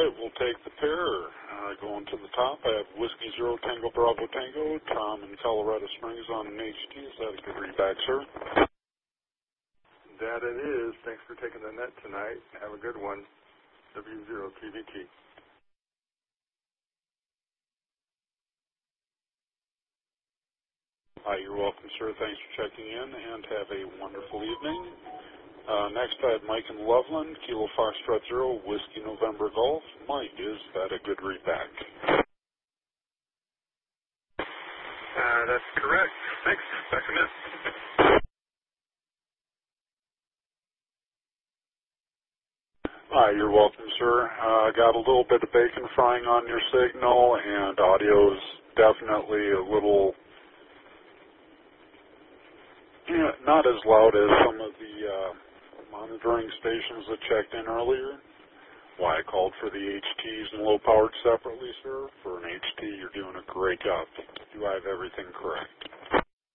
right, we'll take the pair. Going to the top, I have Whiskey Zero Tango Bravo Tango, Tom in Colorado Springs on an HT. Is that a good readback, sir? That it is. Thanks for taking the net tonight. Have a good one. W0TVT. You're welcome, sir. Thanks for checking in, and have a wonderful evening. Next, I have Mike in Loveland, Kilo Foxtrot Zero, Whiskey November Golf. Mike, is that a good readback? That's correct. Thanks. Back a minute. You're welcome, sir. Got a little bit of bacon frying on your signal, and audio's definitely a little, not as loud as some of the monitoring stations that checked in earlier. Why I called for the HTs and low-powered separately, sir. For an HT, you're doing a great job. Do I have everything correct?